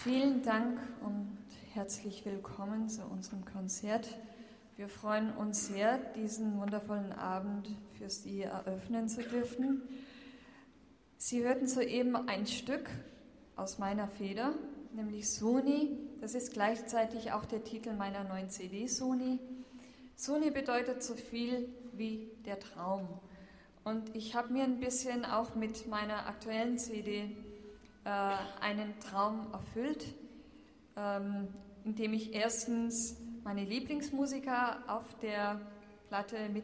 Vielen Dank und herzlich willkommen zu unserem Konzert. Wir freuen uns sehr, diesen wundervollen Abend für Sie eröffnen zu dürfen. Sie hörten soeben ein Stück aus meiner Feder, nämlich Suni. Das ist gleichzeitig auch der Titel meiner neuen CD, Suni. Suni bedeutet so viel wie der Traum. Und ich habe mir ein bisschen auch mit meiner aktuellen CD einen Traum erfüllt, indem ich erstens meine Lieblingsmusiker auf der Platte mit